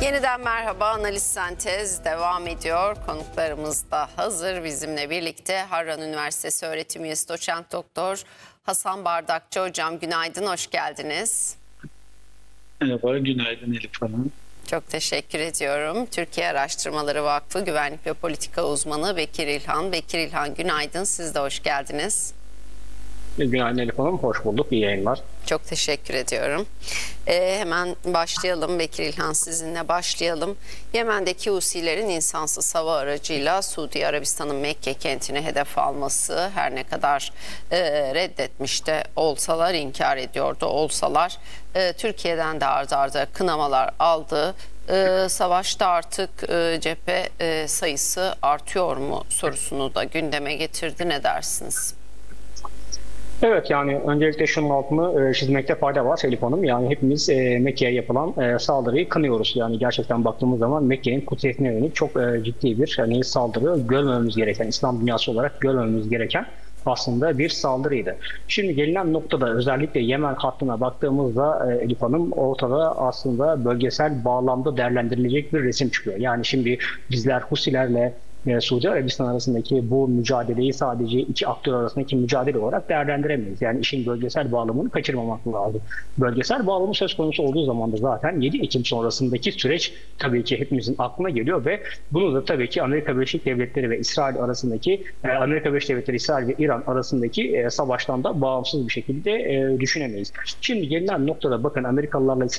Yeniden merhaba, Analiz Sentez devam ediyor. Konuklarımız da hazır bizimle birlikte. Harran Üniversitesi öğretim üyesi doçent doktor Hasan Bardakçı hocam, günaydın, hoş geldiniz. Merhaba, günaydın Elif Hanım. Çok teşekkür ediyorum. Türkiye Araştırmaları Vakfı Güvenlik ve Politika Uzmanı Bekir İlhan. Bekir İlhan, günaydın, siz de hoş geldiniz. Günaydın Elif Hanım, hoş bulduk, iyi yayınlar. Çok teşekkür ediyorum. Hemen başlayalım. Bekir İlhan, sizinle başlayalım. Yemen'deki Husilerin insansız hava aracıyla Suudi Arabistan'ın Mekke kentini hedef alması, her ne kadar reddetmiş de olsalar, inkar ediyordu olsalar, Türkiye'den de ard arda kınamalar aldı. Savaşta artık cephe sayısı artıyor mu sorusunu da gündeme getirdi. Ne dersiniz? Evet, yani öncelikle şunun altını çizmekte fayda var Elif Hanım. Yani hepimiz Mekke'ye yapılan saldırıyı kınıyoruz. Yani gerçekten baktığımız zaman Mekke'nin kutsiyetine yönelik çok ciddi bir saldırı, görmememiz gereken, İslam dünyası olarak görmememiz gereken aslında bir saldırıydı. Şimdi gelinen noktada özellikle Yemen hattına baktığımızda Elif Hanım, ortada aslında bölgesel bağlamda değerlendirilecek bir resim çıkıyor. Yani şimdi bizler Husilerle Suudi Arabistan arasındaki bu mücadeleyi sadece iki aktör arasındaki mücadele olarak değerlendiremeyiz. Yani işin bölgesel bağlamını kaçırmamak lazım. Bölgesel bağlamı söz konusu olduğu zaman da zaten 7 Ekim sonrasındaki süreç tabii ki hepimizin aklına geliyor ve bunu da tabii ki Amerika Birleşik Devletleri ve İsrail arasındaki, Amerika Birleşik Devletleri, İsrail ve İran arasındaki savaştan da bağımsız bir şekilde düşünemeyiz. Şimdi gelinen noktada bakın, Amerikalılarla